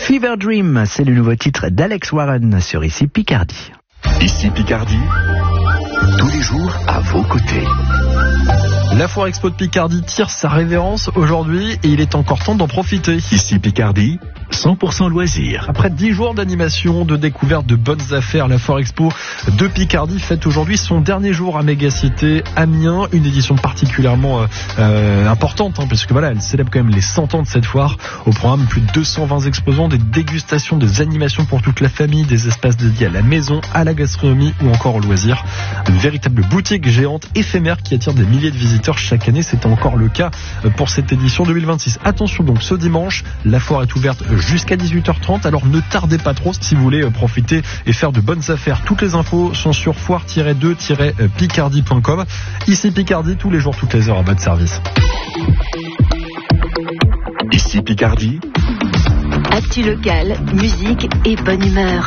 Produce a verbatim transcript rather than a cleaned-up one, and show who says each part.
Speaker 1: Fever Dream, c'est le nouveau titre d'Alex Warren sur Ici Picardie.
Speaker 2: Ici Picardie, tous les jours à vos côtés.
Speaker 3: La Foire Expo de Picardie tire sa révérence aujourd'hui et il est encore temps d'en profiter.
Speaker 2: Ici Picardie, cent pour cent loisirs.
Speaker 3: Après dix jours d'animation, de découverte, de bonnes affaires, la Foire Expo de Picardie fête aujourd'hui son dernier jour à Mégacité Amiens. Une édition particulièrement euh, euh, importante, hein, parce que voilà, elle célèbre quand même les cent ans de cette foire. Au programme, plus de deux cent vingt exposants, des dégustations, des animations pour toute la famille, des espaces dédiés à la maison, à la gastronomie ou encore aux loisirs. Une véritable boutique géante éphémère qui attire des milliers de visiteurs chaque année. C'est encore le cas pour cette édition deux mille vingt-six. Attention donc, ce dimanche, la foire est ouverte jusqu'à dix-huit heures trente, alors ne tardez pas trop si vous voulez profiter et faire de bonnes affaires. Toutes les infos sont sur foire tiret deux tiret picardie point com. Ici Picardie, tous les jours, toutes les heures à votre service.
Speaker 2: Ici Picardie,
Speaker 4: actu locale, musique et bonne humeur.